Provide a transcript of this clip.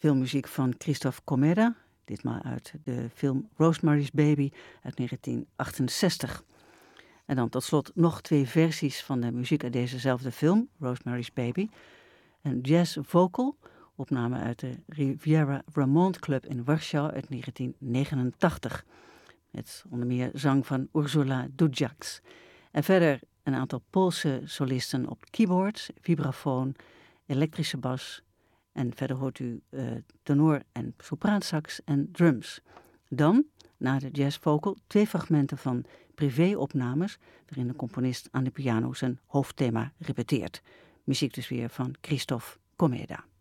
filmmuziek van Christophe Comeda, ditmaal uit de film Rosemary's Baby uit 1968. En dan tot slot nog 2 versies van de muziek uit dezezelfde film, Rosemary's Baby. Een jazz vocal, opname uit de Riviera Vermont Club in Warschau uit 1989. Met onder meer zang van Ursula Dujaks. En verder een aantal Poolse solisten op keyboards, vibrafoon, elektrische bas. En verder hoort u tenor en sopraansax en drums. Dan, na de jazzvocal, 2 fragmenten van privéopnames, waarin de componist aan de piano zijn hoofdthema repeteert. Muziek dus weer van Christophe Comeda.